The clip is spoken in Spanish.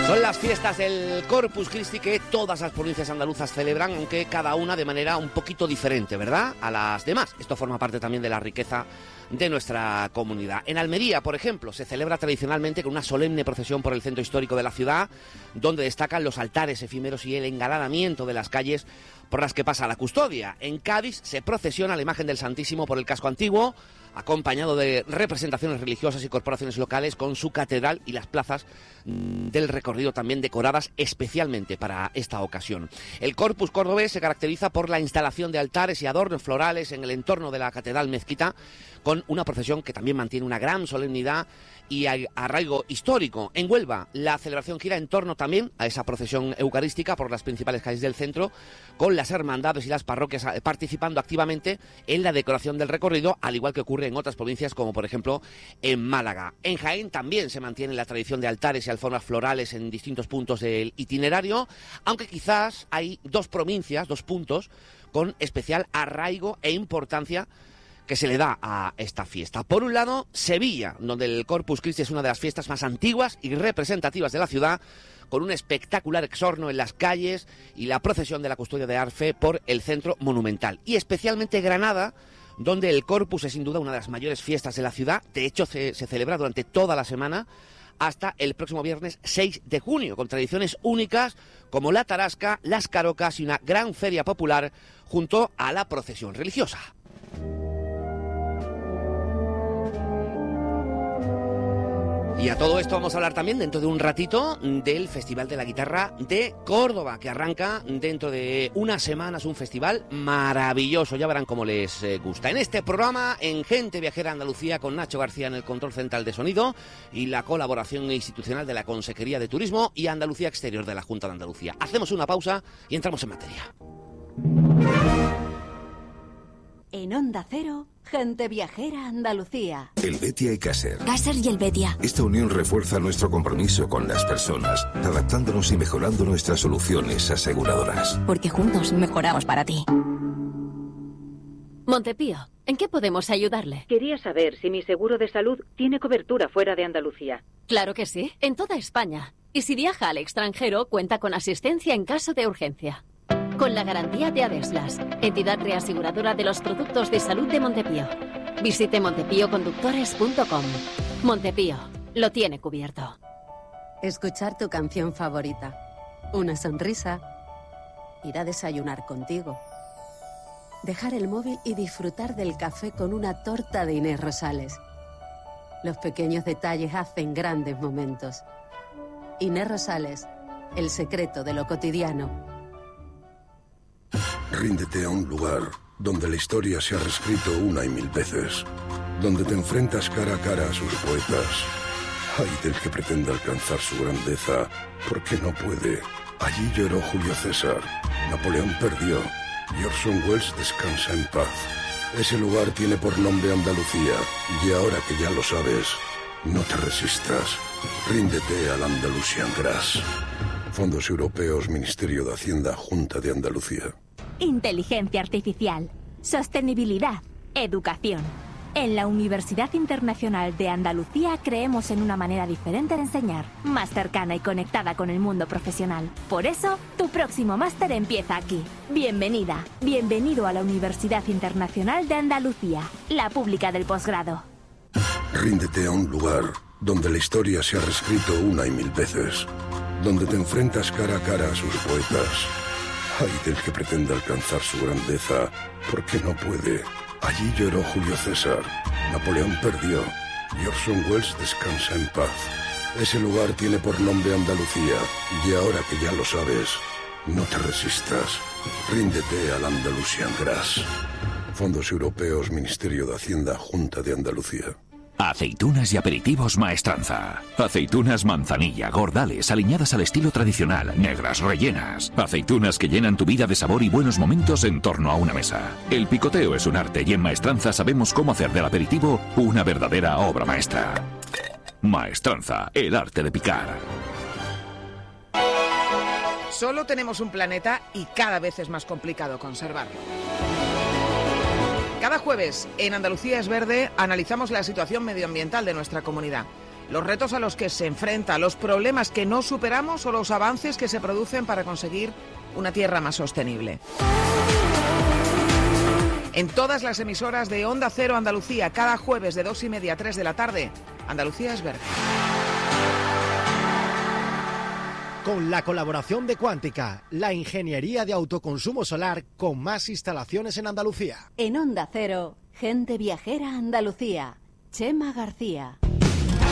Son las fiestas del Corpus Christi que todas las provincias andaluzas celebran, aunque cada una de manera un poquito diferente, ¿verdad?, a las demás. Esto forma parte también de la riqueza de nuestra comunidad. En Almería, por ejemplo, se celebra tradicionalmente con una solemne procesión por el centro histórico de la ciudad, donde destacan los altares efímeros y el engalanamiento de las calles por las que pasa la custodia. En Cádiz se procesiona la imagen del Santísimo por el casco antiguo, acompañado de representaciones religiosas y corporaciones locales con su catedral y las plazas del recorrido también decoradas especialmente para esta ocasión. El Corpus cordobés se caracteriza por la instalación de altares y adornos florales en el entorno de la catedral mezquita, con una procesión que también mantiene una gran solemnidad y arraigo histórico. En Huelva, la celebración gira en torno también a esa procesión eucarística por las principales calles del centro, con las hermandades y las parroquias participando activamente en la decoración del recorrido, al igual que ocurre en otras provincias, como por ejemplo en Málaga. En Jaén también se mantiene la tradición de altares y alfombras florales en distintos puntos del itinerario, aunque quizás hay dos provincias, dos puntos, con especial arraigo e importancia que se le da a esta fiesta. Por un lado, Sevilla, donde el Corpus Christi es una de las fiestas más antiguas y representativas de la ciudad, con un espectacular exorno en las calles y la procesión de la custodia de Arfe por el centro monumental. Y especialmente Granada, donde el Corpus es sin duda una de las mayores fiestas de la ciudad. De hecho, se celebra durante toda la semana hasta el próximo viernes 6 de junio, con tradiciones únicas como la tarasca, las carocas y una gran feria popular junto a la procesión religiosa. Y a todo esto vamos a hablar también dentro de un ratito del Festival de la Guitarra de Córdoba, que arranca dentro de unas semanas, un festival maravilloso, ya verán cómo les gusta. En este programa, en Gente Viajera Andalucía, con Nacho García en el control central de sonido y la colaboración institucional de la Consejería de Turismo y Andalucía Exterior de la Junta de Andalucía. Hacemos una pausa y entramos en materia. En Onda Cero, Gente Viajera Andalucía. El Betia y Caser. Caser y el Betia. Esta unión refuerza nuestro compromiso con las personas, adaptándonos y mejorando nuestras soluciones aseguradoras. Porque juntos mejoramos para ti. Montepío, ¿en qué podemos ayudarle? Quería saber si mi seguro de salud tiene cobertura fuera de Andalucía. Claro que sí, en toda España. Y si viaja al extranjero, cuenta con asistencia en caso de urgencia. Con la garantía de Adeslas, entidad reaseguradora de los productos de salud de Montepío. Visite montepíoconductores.com. Montepío, lo tiene cubierto. Escuchar tu canción favorita, una sonrisa, ir a desayunar contigo, dejar el móvil y disfrutar del café con una torta de Inés Rosales. Los pequeños detalles hacen grandes momentos. Inés Rosales, el secreto de lo cotidiano. Ríndete a un lugar donde la historia se ha reescrito una y mil veces, donde te enfrentas cara a cara a sus poetas. Ay del que pretenda alcanzar su grandeza, porque no puede. Allí lloró Julio César, Napoleón perdió, y Orson Welles descansa en paz. Ese lugar tiene por nombre Andalucía, y ahora que ya lo sabes, no te resistas. Ríndete al Andalusian Grass. Fondos Europeos, Ministerio de Hacienda, Junta de Andalucía. Inteligencia artificial, sostenibilidad, educación. En la Universidad Internacional de Andalucía creemos en una manera diferente de enseñar, más cercana y conectada con el mundo profesional. Por eso, tu próximo máster empieza aquí. Bienvenida, bienvenido a la Universidad Internacional de Andalucía, la pública del posgrado. Ríndete a un lugar donde la historia se ha reescrito una y mil veces, donde te enfrentas cara a cara a sus poetas. Ay del que pretenda alcanzar su grandeza, porque no puede. Allí lloró Julio César, Napoleón perdió, y Orson Welles descansa en paz. Ese lugar tiene por nombre Andalucía, y ahora que ya lo sabes, no te resistas. Ríndete al Andalusian Grass. Fondos Europeos, Ministerio de Hacienda, Junta de Andalucía. Aceitunas y aperitivos Maestranza. Aceitunas manzanilla, gordales, aliñadas al estilo tradicional, negras, rellenas. Aceitunas que llenan tu vida de sabor y buenos momentos en torno a una mesa. El picoteo es un arte y en Maestranza sabemos cómo hacer del aperitivo una verdadera obra maestra. Maestranza, el arte de picar. Solo tenemos un planeta y cada vez es más complicado conservarlo. Cada jueves en Andalucía es Verde analizamos la situación medioambiental de nuestra comunidad. los retos a los que se enfrenta, los problemas que no superamos o los avances que se producen para conseguir una tierra más sostenible. En todas las emisoras de Onda Cero Andalucía, cada jueves de 2:30 a 3 de la tarde, Andalucía es verde. Con la colaboración de Cuántica, la ingeniería de autoconsumo solar con más instalaciones en Andalucía. En Onda Cero, Gente Viajera Andalucía, Chema García.